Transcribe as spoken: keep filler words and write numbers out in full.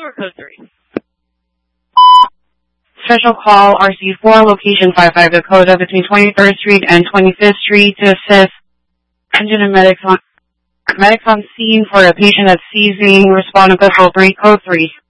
or code three? Special call R C four, location five five Dakota, between twenty-third Street and twenty-fifth Street to assist engine and medics on, medics on scene for a patient that's seizing. Respond to code three, code three.